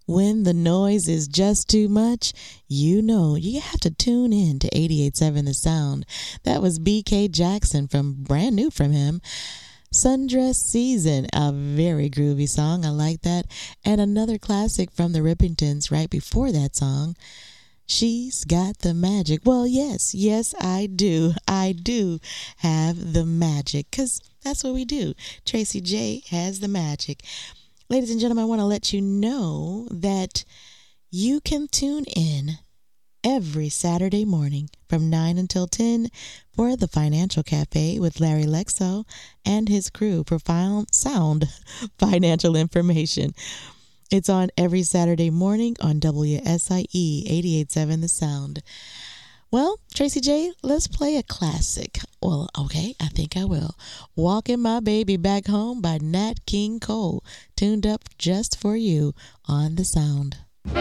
When the noise is just too much, you know you have to tune in to 88.7 The Sound. That was B.K. Jackson brand new from him. Sundress Season, a very groovy song. I like that. And another classic from the Rippingtons right before that song. She's got the magic. Well, yes, I do. I do have the magic because that's what we do. Tracy J has the magic. Ladies and gentlemen, I want to let you know that you can tune in every Saturday morning from 9 until 10 for the Financial Cafe with Larry Lexo and his crew for sound financial information. It's on every Saturday morning on WSIE 88.7 The Sound. Well, Tracy J, let's play a classic. Well, okay, I think I will. Walking My Baby Back Home by Nat King Cole, tuned up just for you on The Sound.